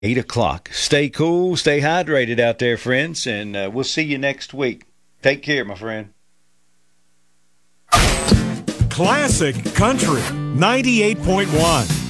8 o'clock. Stay cool, stay hydrated out there, friends, and we'll see you next week. Take care, my friend. Classic Country 98.1.